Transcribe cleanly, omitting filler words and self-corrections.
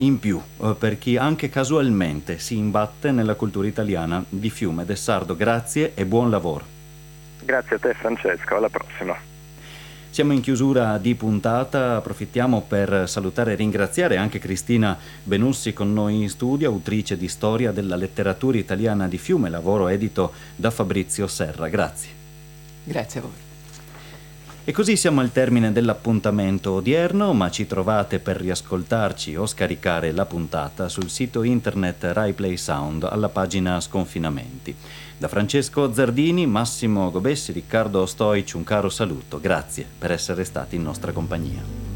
in più per chi anche casualmente si imbatte nella cultura italiana di Fiume del Sardo. Grazie e buon lavoro. Grazie a te Francesco, alla prossima. Siamo in chiusura di puntata, approfittiamo per salutare e ringraziare anche Cristina Benussi con noi in studio, autrice di Storia della letteratura italiana di Fiume, lavoro edito da Fabrizio Serra. Grazie. Grazie a voi. E così siamo al termine dell'appuntamento odierno, ma ci trovate per riascoltarci o scaricare la puntata sul sito internet Rai Play Sound alla pagina Sconfinamenti. Da Francesco Zardini, Massimo Gobessi, Riccardo Stoici, un caro saluto. Grazie per essere stati in nostra compagnia.